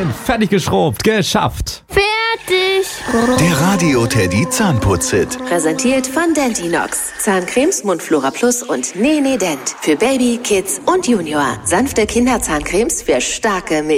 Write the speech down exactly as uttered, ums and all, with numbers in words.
fertig geschrubbt, geschafft. Fertig. Der Radio Teddy Zahnputz-Hit. Präsentiert von Dentinox. Zahncremes, Mundflora Plus und Nene Dent. Für Baby, Kids und Junior. Sanfte Kinderzahncremes für starke Milch.